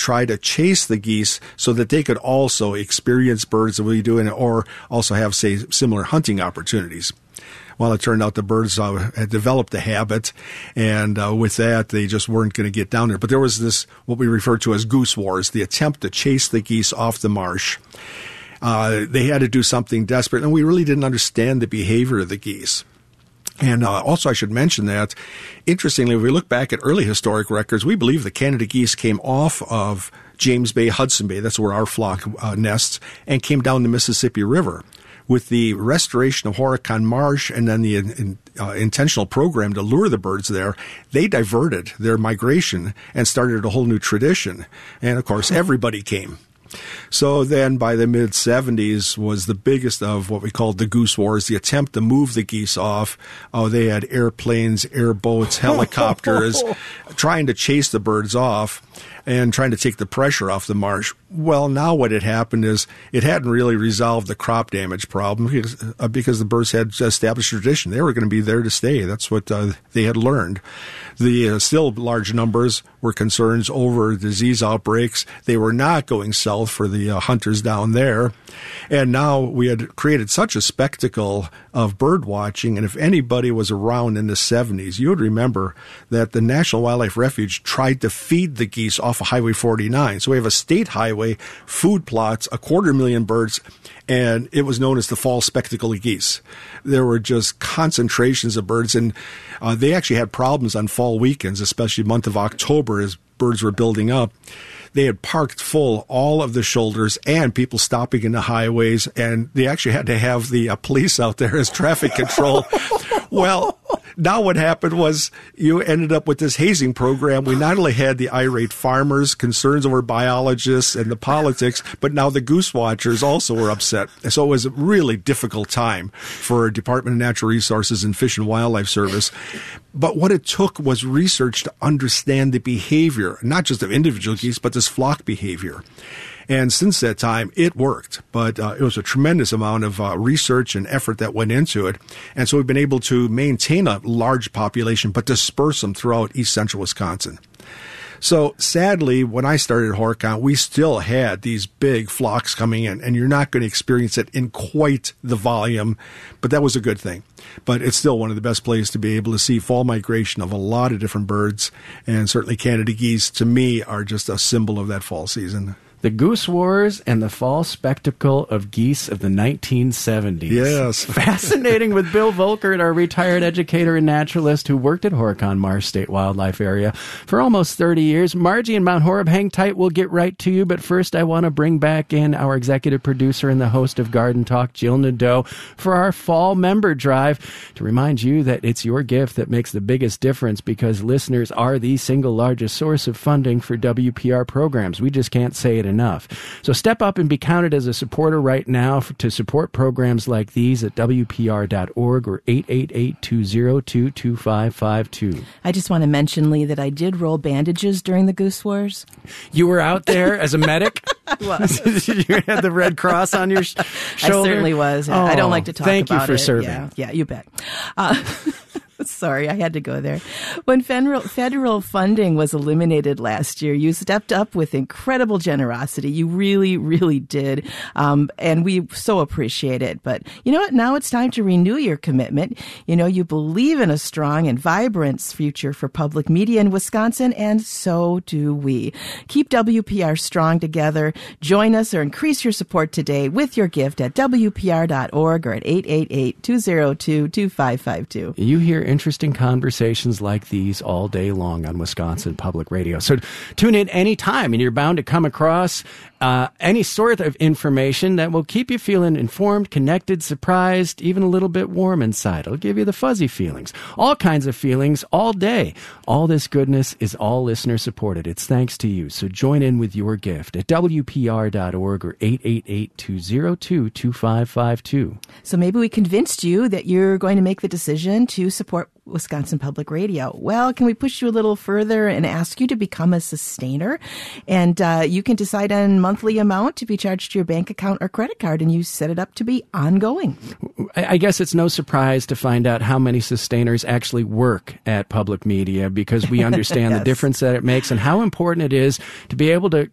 try to chase the geese so that they could also experience birds that we do or also have, say, similar hunting opportunities. Well, it turned out the birds had developed a habit, and with that, they just weren't going to get down there. But there was this, what we refer to as goose wars, the attempt to chase the geese off the marsh. They had to do something desperate, and we really didn't understand the behavior of the geese. And also, I should mention that, interestingly, if we look back at early historic records, we believe the Canada geese came off of James Bay, Hudson Bay, that's where our flock nests, and came down the Mississippi River. With the restoration of Horicon Marsh and then the intentional program to lure the birds there, they diverted their migration and started a whole new tradition. And, of course, everybody came. So then by the mid-'70s was the biggest of what we called the goose wars, the attempt to move the geese off. Oh, they had airplanes, airboats, helicopters, trying to chase the birds off and trying to take the pressure off the marsh. Well, now what had happened is it hadn't really resolved the crop damage problem because the birds had established a tradition. They were going to be there to stay. That's what they had learned. The still large numbers were concerns over disease outbreaks. They were not going south for the hunters down there. And now we had created such a spectacle of bird watching, and if anybody was around in the 70s, you would remember that the National Wildlife Refuge tried to feed the geese off of Highway 49. So we have a state highway, food plots, 250,000 birds, and it was known as the fall spectacle of geese. There were just concentrations of birds, and they actually had problems on fall weekends, especially the month of October as birds were building up. They had parked full all of the shoulders and people stopping in the highways, and they actually had to have the police out there as traffic control. Well, now what happened was you ended up with this hazing program. We not only had the irate farmers, concerns over biologists and the politics, but now the goose watchers also were upset. So it was a really difficult time for Department of Natural Resources and Fish and Wildlife Service. But what it took was research to understand the behavior, not just of individual geese, but this flock behavior. And since that time, it worked. But it was a tremendous amount of research and effort that went into it. And so we've been able to maintain a large population, but disperse them throughout east central Wisconsin. So sadly, when I started at Horicon, we still had these big flocks coming in, and you're not going to experience it in quite the volume, but that was a good thing. But it's still one of the best places to be able to see fall migration of a lot of different birds, and certainly Canada geese, to me, are just a symbol of that fall season. The Goose Wars and the Fall Spectacle of Geese of the 1970s. Yes. Fascinating with Bill Volkert, our retired educator and naturalist who worked at Horicon Marsh State Wildlife Area for almost 30 years. Margie in Mount Horeb, hang tight. We'll get right to you. But first, I want to bring back in our executive producer and the host of Garden Talk, Jill Nadeau, for our fall member drive to remind you that it's your gift that makes the biggest difference because listeners are the single largest source of funding for WPR programs. We just can't say it enough. So step up and be counted as a supporter right now to support programs like these at WPR.org or 888-202-2552. I just want to mention, Lee, that I did roll bandages during the Goose Wars. You were out there as a medic? I was. You had the Red Cross on your shoulder? I certainly was. Oh, I don't like to talk about it. Thank you for serving. Yeah, you bet. Sorry, I had to go there. When federal funding was eliminated last year, you stepped up with incredible generosity. You really, really did. And we so appreciate it. But you know what? Now it's time to renew your commitment. You know, you believe in a strong and vibrant future for public media in Wisconsin, and so do we. Keep WPR strong together. Join us or increase your support today with your gift at WPR.org or at 888-202-2552. You hear interesting conversations like these all day long on Wisconsin Public Radio. So tune in anytime, and you're bound to come across any sort of information that will keep you feeling informed, connected, surprised, even a little bit warm inside. It'll give you the fuzzy feelings, all kinds of feelings all day. All this goodness is all listener supported. It's thanks to you. So join in with your gift at WPR.org or 888-202-2552. So maybe we convinced you that you're going to make the decision to support Wisconsin Public Radio. Well, can we push you a little further and ask you to become a sustainer? And you can decide on monthly amount to be charged to your bank account or credit card, and you set it up to be ongoing. I guess it's no surprise to find out how many sustainers actually work at public media, because we understand Yes. the difference that it makes and how important it is to be able to